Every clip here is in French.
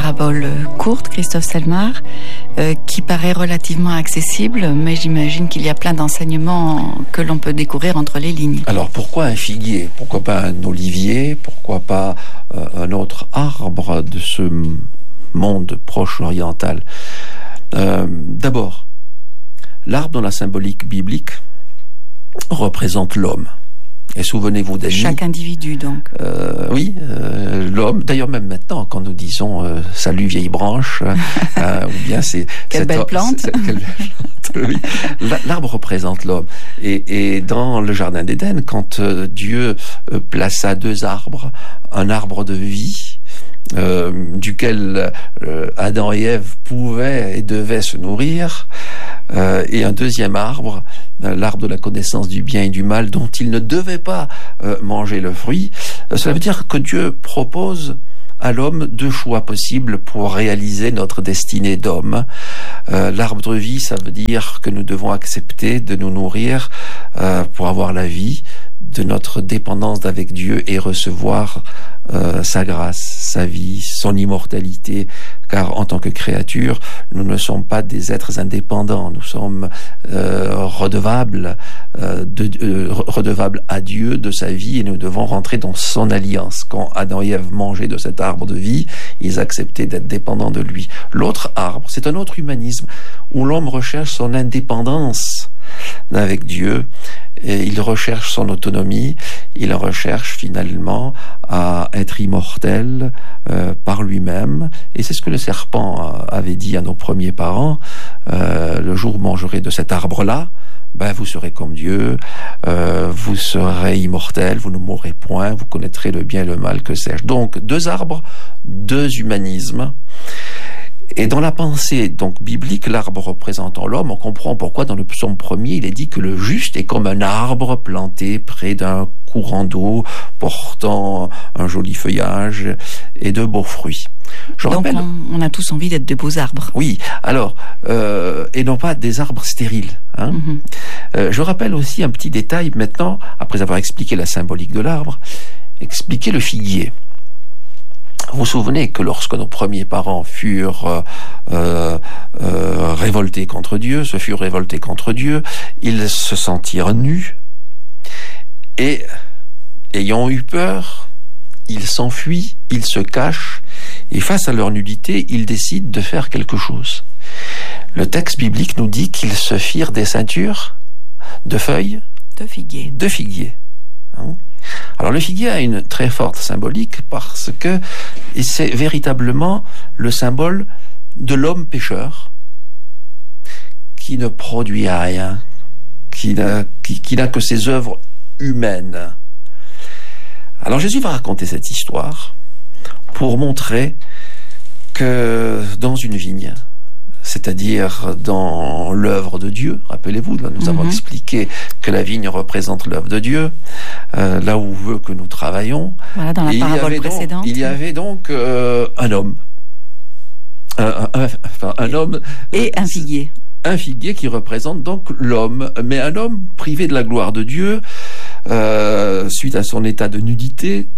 parabole courte, Christophe Selmar, qui paraît relativement accessible, mais j'imagine qu'il y a plein d'enseignements que l'on peut découvrir entre les lignes. Alors pourquoi un figuier? Pourquoi pas un olivier? Pourquoi pas un autre arbre de ce monde proche oriental? D'abord, l'arbre dans la symbolique biblique représente l'homme. Et souvenez-vous d'Élie. Chaque individu, donc. Oui, l'homme. D'ailleurs, même maintenant, quand nous disons salut vieille branche, ou bien c'est quelle belle plante. Quelle belle plante. Oui. L'arbre représente l'homme. Et dans le jardin d'Éden, quand Dieu plaça deux arbres, un arbre de vie, duquel Adam et Ève pouvaient et devaient se nourrir, et un deuxième arbre, l'arbre de la connaissance du bien et du mal, dont ils ne devaient pas manger le fruit. Cela veut dire que Dieu propose à l'homme deux choix possibles pour réaliser notre destinée d'homme. L'arbre de vie, ça veut dire que nous devons accepter de nous nourrir pour avoir la vie, de notre dépendance avec Dieu et recevoir sa grâce, sa vie, son immortalité, car en tant que créature, nous ne sommes pas des êtres indépendants, nous sommes redevables à Dieu de sa vie et nous devons rentrer dans son alliance. Quand Adam et Ève mangeaient de cet arbre de vie, ils acceptaient d'être dépendants de lui. L'autre arbre, c'est un autre humanisme où l'homme recherche son indépendance avec Dieu, et il recherche son autonomie, il recherche finalement à être immortel par lui-même, et c'est ce que le serpent avait dit à nos premiers parents, le jour où vous mangerez de cet arbre-là, vous serez comme Dieu, vous serez immortel, vous ne mourrez point, vous connaîtrez le bien et le mal, que sais-je. Donc, deux arbres, deux humanismes. Et dans la pensée donc biblique, l'arbre représentant l'homme, on comprend pourquoi dans le psaume 1er, il est dit que le juste est comme un arbre planté près d'un courant d'eau, portant un joli feuillage et de beaux fruits. Donc on a tous envie d'être de beaux arbres. Oui, alors, et non pas des arbres stériles. Hein. Je rappelle aussi un petit détail maintenant, après avoir expliqué la symbolique de l'arbre, expliquer le figuier. Vous vous souvenez que lorsque nos premiers parents furent révoltés contre Dieu, ils se sentirent nus et, ayant eu peur, ils s'enfuient, ils se cachent et face à leur nudité, ils décident de faire quelque chose. Le texte biblique nous dit qu'ils se firent des ceintures de feuilles de figuier. Hein? Alors le figuier a une très forte symbolique parce que c'est véritablement le symbole de l'homme pécheur qui ne produit rien, qui n'a que ses œuvres humaines. Alors Jésus va raconter cette histoire pour montrer que dans une vigne, c'est-à-dire dans l'œuvre de Dieu. Rappelez-vous, nous avons expliqué que la vigne représente l'œuvre de Dieu, là où veut que nous travaillons. Voilà, dans la parabole précédente. Il y avait donc un homme. Un homme. Et un figuier. Un figuier qui représente donc l'homme, mais un homme privé de la gloire de Dieu, suite à son état de nudité,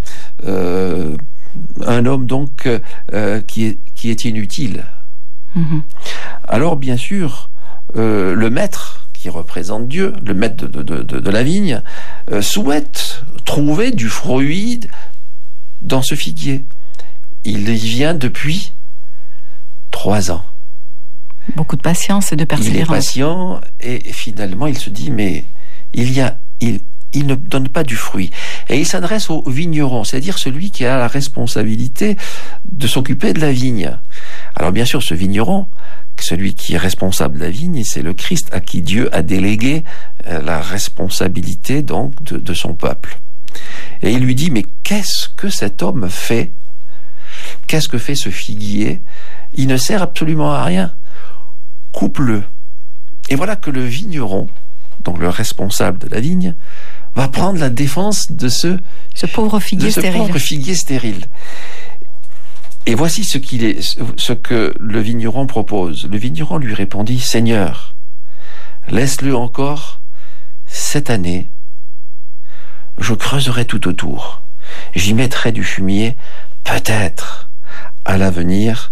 un homme donc qui est inutile. Alors bien sûr, le maître qui représente Dieu, le maître de la vigne, souhaite trouver du fruit dans ce figuier. Il y vient depuis 3 ans. Beaucoup de patience et de persévérance. Il est patient et finalement il se dit mais il ne donne pas du fruit. Et il s'adresse au vigneron, c'est-à-dire celui qui a la responsabilité de s'occuper de la vigne. Alors bien sûr, ce vigneron, celui qui est responsable de la vigne, c'est le Christ à qui Dieu a délégué la responsabilité donc de son peuple. Et il lui dit, mais qu'est-ce que cet homme fait? Qu'est-ce que fait ce figuier? Il ne sert absolument à rien. Coupe-le. Et voilà que le vigneron, donc le responsable de la vigne, va prendre la défense de ce pauvre figuier stérile. Et voici ce que le vigneron propose. Le vigneron lui répondit, Seigneur, laisse-le encore cette année. Je creuserai tout autour. J'y mettrai du fumier. Peut-être, à l'avenir,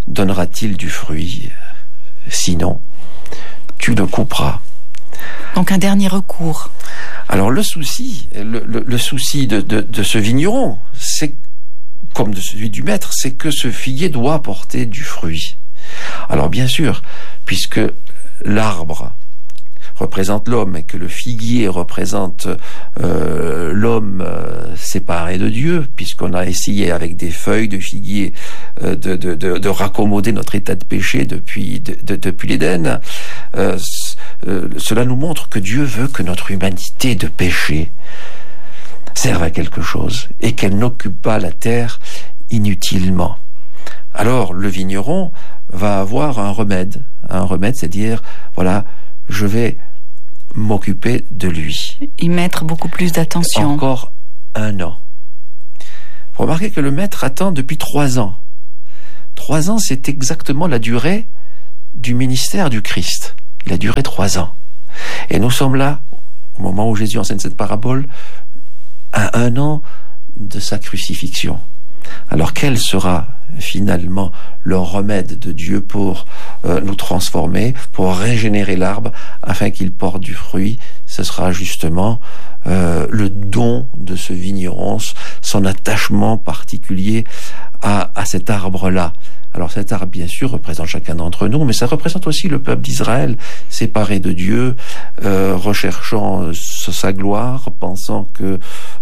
donnera-t-il du fruit. Sinon, tu le couperas. Donc un dernier recours. Alors le souci de ce vigneron, c'est comme de celui du maître, c'est que ce figuier doit porter du fruit. Alors bien sûr, puisque l'arbre représente l'homme et que le figuier représente l'homme séparé de Dieu, puisqu'on a essayé avec des feuilles de figuier de raccommoder notre état de péché depuis l'Éden, cela nous montre que Dieu veut que notre humanité de péché serve à quelque chose et qu'elle n'occupe pas la terre inutilement. Alors le vigneron va avoir un remède, c'est-à-dire, voilà, je vais m'occuper de lui. Y mettre beaucoup plus d'attention. Encore 1 an. Vous remarquez que le maître attend depuis 3 ans. 3 ans, c'est exactement la durée du ministère du Christ. Il a duré 3 ans. Et nous sommes là, au moment où Jésus enseigne cette parabole, à 1 an de sa crucifixion. Alors quel sera finalement le remède de Dieu pour nous transformer, pour régénérer l'arbre afin qu'il porte du fruit? Ce sera justement le don de ce vigneron, son attachement particulier à cet arbre-là. Alors cet arbre, bien sûr, représente chacun d'entre nous, mais ça représente aussi le peuple d'Israël, séparé de Dieu, recherchant sa gloire, pensant que,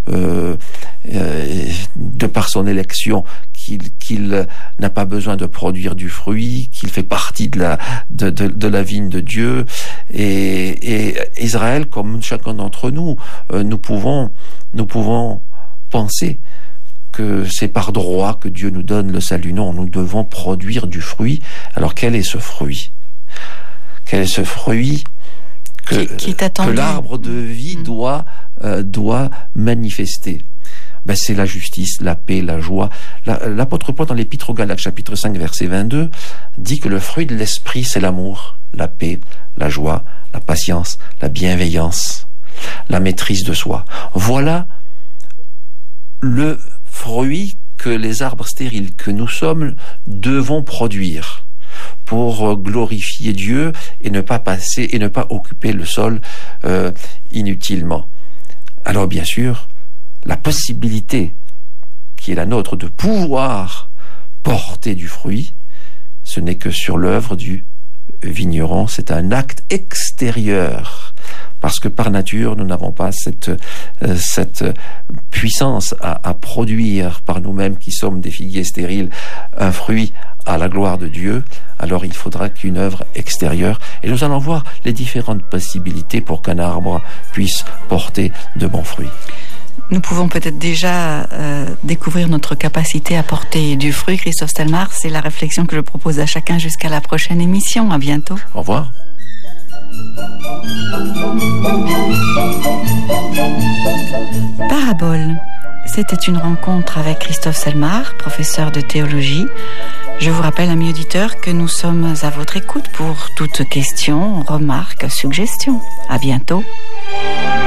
de par son élection, qu'il n'a pas besoin de produire du fruit, qu'il fait partie de la vigne de Dieu. Et Israël, comme chacun d'entre nous, nous pouvons penser que c'est par droit que Dieu nous donne le salut. Non, nous devons produire du fruit. Alors quel est ce fruit? Quel est ce fruit que l'arbre de vie doit manifester? Ben, c'est la justice, la paix, la joie. L'apôtre Paul, dans l'Épître aux Galates, chapitre 5, verset 22, dit que le fruit de l'esprit, c'est l'amour, la paix, la joie, la patience, la bienveillance, la maîtrise de soi. Voilà le fruit que les arbres stériles que nous sommes devons produire pour glorifier Dieu et ne pas occuper le sol inutilement. Alors bien sûr, la possibilité qui est la nôtre de pouvoir porter du fruit, ce n'est que sur l'œuvre du vigneron, c'est un acte extérieur. Parce que par nature, nous n'avons pas cette puissance à produire par nous-mêmes, qui sommes des figuiers stériles, un fruit à la gloire de Dieu. Alors il faudra qu'une œuvre extérieure. Et nous allons voir les différentes possibilités pour qu'un arbre puisse porter de bons fruits. Nous pouvons peut-être déjà découvrir notre capacité à porter du fruit. Christophe Stelmar, c'est la réflexion que je propose à chacun jusqu'à la prochaine émission. À bientôt. Au revoir. Parabole. C'était une rencontre avec Christophe Stelmar, professeur de théologie. Je vous rappelle, amis auditeurs, que nous sommes à votre écoute pour toute question, remarque, suggestion. À bientôt.